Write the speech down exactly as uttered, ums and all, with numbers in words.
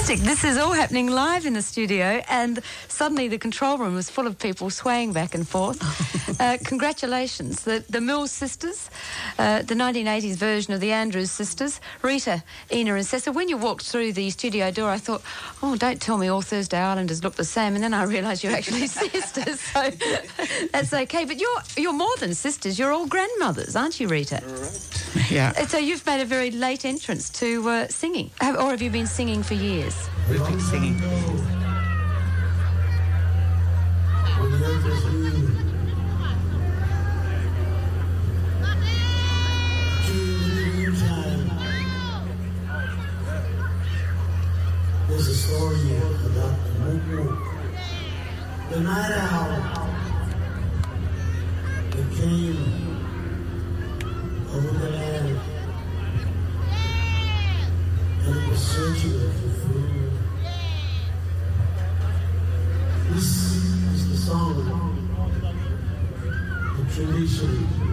Fantastic. This is all happening live in the studio, and suddenly the control room was full of people swaying back and forth. uh, congratulations. The, the Mills sisters, uh, the nineteen eighties version of the Andrews sisters, Rita, Ina and Cessa. When you walked through the studio door, I thought, oh, don't tell me all Thursday Islanders look the same, and then I realised you're actually sisters, so that's okay. But you're, you're more than sisters, you're all grandmothers, aren't you, Rita? Right. Yeah. So you've made a very late entrance to uh, singing, have, or have you been singing for years? We've been singing. There's a story about the the night owl that came over the land, and it was searching for food. This is the song, the tradition